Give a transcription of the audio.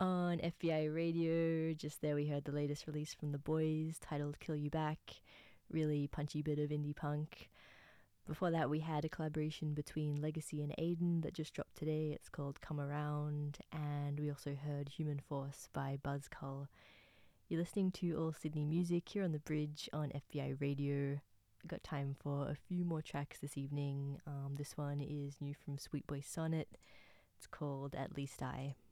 On FBI Radio, just there we heard the latest release from The Boys titled Kill You Back. Really punchy bit of indie punk. Before that we had a collaboration between Legacy and Aiden that just dropped today. It's called Come Around. And we also heard Human Force by Buzzcull. You're listening to All Sydney Music here on The Bridge on FBI Radio. I got time for a few more tracks this evening. This one is new from Sweet Boy Sonnet. It's called At Least I.